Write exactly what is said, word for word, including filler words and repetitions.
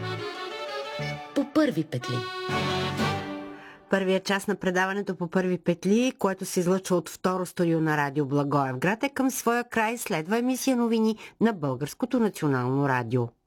По първи петли. Първият част на предаването по първи петли, което се излъчва от второ студио на Радио Благоевград, е към своя край. Следва емисия новини на Българското национално радио.